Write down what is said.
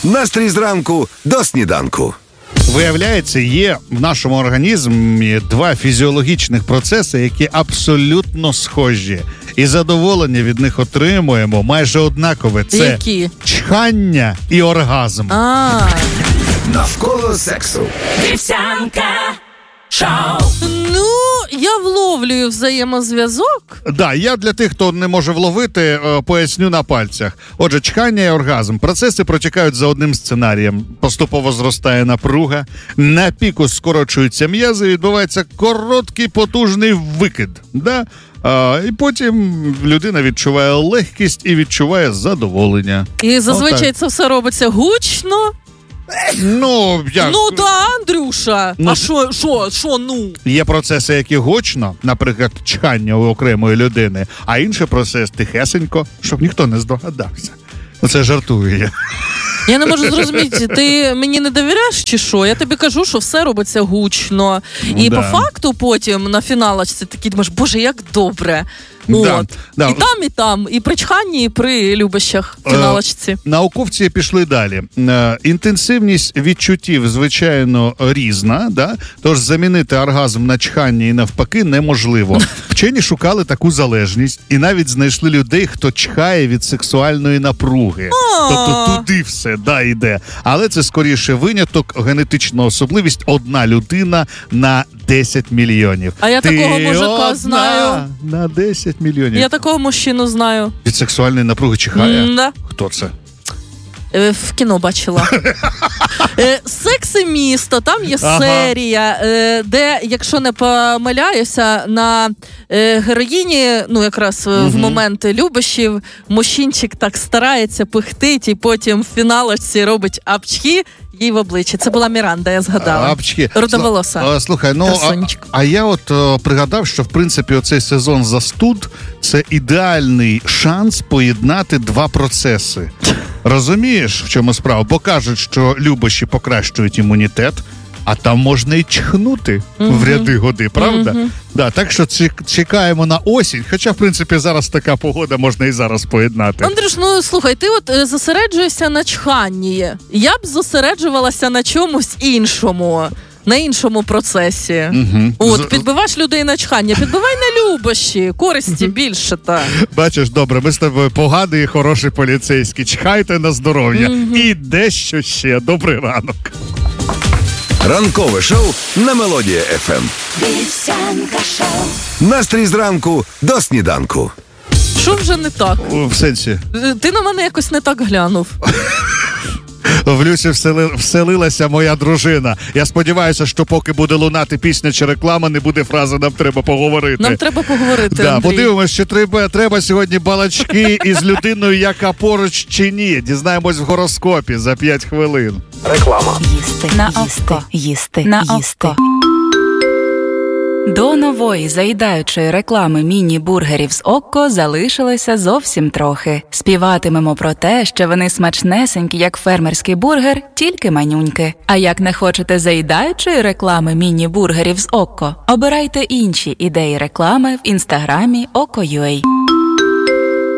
Настрій зранку до сніданку. Виявляється, є в нашому організмі два фізіологічних процеси, які абсолютно схожі. І задоволення від них отримуємо майже однакове. Це які? Чхання і оргазм. Навколо сексу. Вівсянка шоу. Ну, я вловлюю взаємозв'язок. Да, я для тих, хто не може вловити, поясню на пальцях. Отже, чхання і оргазм. Процеси протікають за одним сценарієм. Поступово зростає напруга, на піку скорочуються м'язи, відбувається короткий потужний викид. Да? І потім людина відчуває легкість і відчуває задоволення. І зазвичай це все робиться гучно. Ну, Андрюша. А що, ну? Є процеси, які гучно, наприклад, чхання у окремої людини, а інший процес тихесенько, щоб ніхто не здогадався. Це жартую я. Я не можу зрозуміти, ти мені не довіряєш чи що? Я тобі кажу, що все робиться гучно. І по факту потім на фіналочці такий думаєш, боже, як добре. І там, і при чханні, і при любощах фіналочці. Науковці пішли далі. Інтенсивність відчуттів, звичайно, різна, да? Тож замінити оргазм на чхання і навпаки неможливо. Вчені шукали таку залежність і навіть знайшли людей, хто чхає від сексуальної напруги. Тобто туди все, йде. Але це скоріше виняток, генетична особливість – одна людина на 10 мільйонів. А я такого мужика знаю. На 10 мільйонів. Я такого мужчину знаю. Від сексуальної напруги чихає? Да. Хто це? В кіно бачила. «Секс і місто», там є серія, де, якщо не помиляюся, на героїні, якраз в моменти любощів, мужчинчик так старається, пихтить, і потім в фіналочці робить апчхі їй в обличчя. Це була Міранда, я згадала. Апчхі. Рудоволоса. Слухай, а я пригадав, що в принципі оцей сезон застуд – це ідеальний шанс поєднати два процеси. Розумієш, в чому справа? Бо кажуть, що любощі покращують імунітет, а там можна і чхнути в ряди годи, правда? Да, так що чекаємо на осінь, хоча, в принципі, зараз така погода, можна і зараз поєднати. Андрюш, слухай, ти зосереджуєшся на чханні. Я б зосереджувалася на чомусь іншому. На іншому процесі. Підбиваєш людей на чхання, підбивай на любощі, користі більше. Бачиш, добре, ми з тобою поганий і хороший поліцейський. Чхайте на здоров'я. І дещо ще. Добрий ранок. Ранкове шоу на Мелодія ФМ. Вівсянка шоу. Настрій зранку до сніданку. Що вже не так? В сенсі? Ти на мене якось не так глянув. В Люсі вселилася моя дружина. Я сподіваюся, що поки буде лунати пісня чи реклама, не буде фрази «нам треба поговорити». Нам треба поговорити, да, Андрій. Подивимось, чи треба сьогодні балачки із людиною, яка поруч чи ні. Дізнаємось в гороскопі за 5 хвилин. Реклама. Їсти на око. До нової заїдаючої реклами міні-бургерів з Окко залишилося зовсім трохи. Співатимемо про те, що вони смачнесенькі, як фермерський бургер, тільки манюньки. А як не хочете заїдаючої реклами міні-бургерів з Окко, обирайте інші ідеї реклами в інстаграмі Okko.ua.